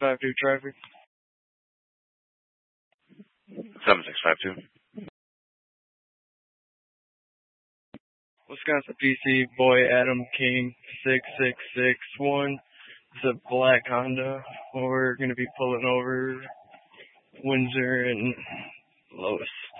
7652 traffic. 7652. Wisconsin PC, boy Adam King, 6661. It's a black Honda. We're going to be pulling over Windsor and Lois.